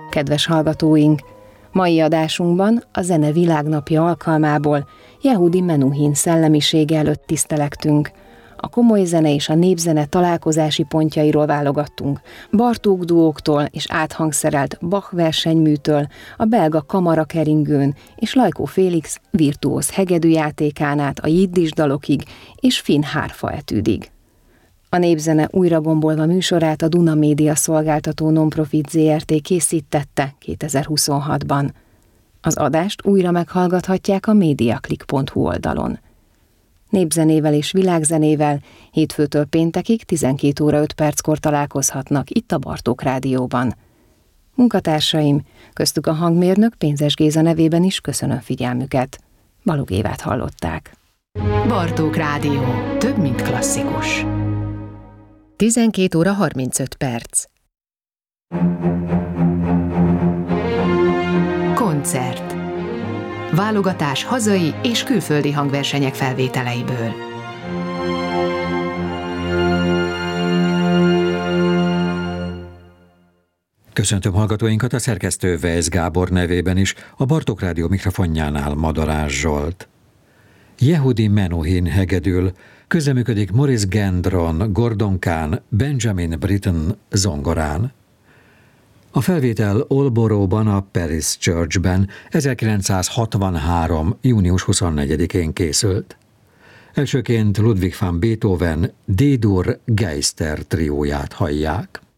Kedves hallgatóink! Mai adásunkban a Zene Világnapja alkalmából Yehudi Menuhin szellemisége előtt tisztelektünk. A komoly zene és a népzene találkozási pontjairól válogattunk, Bartók duóktól és áthangszerelt Bach versenyműtől, a belga kamarakeringőn és Lajkó Félix virtuóz hegedűjátékán át a jiddis dalokig és finn hárfa etűdig. A Népzene újragombolva műsorát a Duna Média szolgáltató Nonprofit Zrt. Készítette 2026-ban. Az adást újra meghallgathatják a mediaclick.hu oldalon. Népzenével és világzenével hétfőtől péntekig 12 óra 5 perckor találkozhatnak itt a Bartók Rádióban. Munkatársaim, köztük a hangmérnök Pénzes Géza nevében is köszönöm figyelmüket. Balogh Évát hallották. Bartók Rádió. Több, mint klasszikus. 12 óra 35 perc. Koncert. Válogatás hazai és külföldi hangversenyek felvételeiből. Köszöntöm hallgatóinkat a szerkesztő Weisz Gábor nevében is, a Bartók Rádió mikrofonjánál Madarás Zsolt. Yehudi Menuhin hegedül, közreműködik Maurice Gendron, Gordon Kahn, Benjamin Britten zongorán. A felvétel Olboróban, a Paris Churchben 1963. június 24-én készült. Elsőként Ludwig van Beethoven D-dur Geister trióját hallják.